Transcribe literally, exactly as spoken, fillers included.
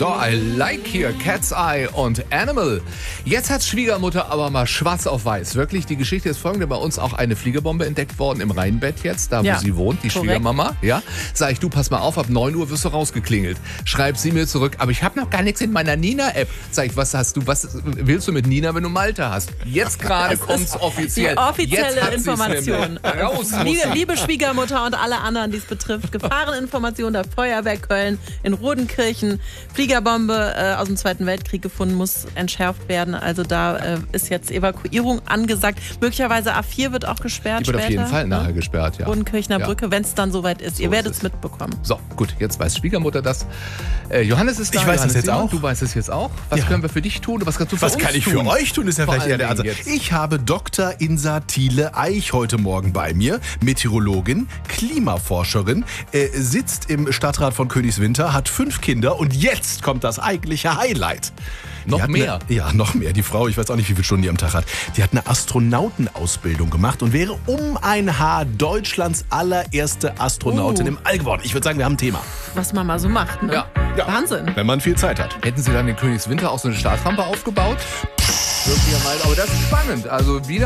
So, I like here, Cat's Eye und Animal. Jetzt hat Schwiegermutter aber mal schwarz auf weiß. Wirklich, die Geschichte ist folgende. Bei uns auch eine Fliegerbombe entdeckt worden im Rheinbett jetzt, da wo Ja, sie wohnt, die korrekt. Schwiegermama. Ja, sag ich, du, pass mal auf, ab neun Uhr wirst du rausgeklingelt. Schreibt sie mir zurück, aber ich habe noch gar nichts in meiner Nina-App. Sag ich, was hast du, was willst du mit Nina, wenn du Malte hast? Jetzt gerade kommt's offiziell. Die offizielle Jetzt hat sie's Information. nämlich. Raus muss Liebe, sie. liebe Schwiegermutter und alle anderen, die es betrifft, Gefahreninformation der Feuerwehr Köln in Rodenkirchen. Fliegerbombe äh, aus dem Zweiten Weltkrieg gefunden, muss entschärft werden. Also da äh, ist jetzt Evakuierung angesagt. Möglicherweise A vier wird auch gesperrt Die wird später. auf jeden Fall ne? nachher gesperrt, ja. Rodenkirchner Ja. Brücke, wenn es dann soweit ist. So Ihr ist werdet es. es mitbekommen. So, gut, jetzt weiß Schwiegermutter das. Äh, Johannes ist da. Ich weiß Johannes es jetzt Simon, auch. Du weißt es jetzt auch. Was Ja. können wir für dich tun? Was kannst du für Was uns kann ich tun? für euch tun, ist ja Vor vielleicht eher der allen Ansatz. Dingen jetzt. Ich habe Doktor Insa Thiele Eich heute Morgen bei mir, Meteorologin, Klimaforscherin, äh, sitzt im Stadtrat von Königswinter, hat fünf Kinder und jetzt kommt das eigentliche Highlight. Die Noch hat mehr? Eine, ja, noch mehr. Die Frau, ich weiß auch nicht, wie viele Stunden die am Tag hat, die hat eine Astronautenausbildung gemacht und wäre um ein Haar Deutschlands allererste Astronautin Uh. im All geworden. Ich würde sagen, wir haben ein Thema. Was man mal so macht. Ne? Ja. Ja. Wahnsinn. Wenn man viel Zeit hat. Hätten sie dann in Königswinter auch so eine Startrampe aufgebaut? Wirklich mal, aber das ist spannend. Also wieder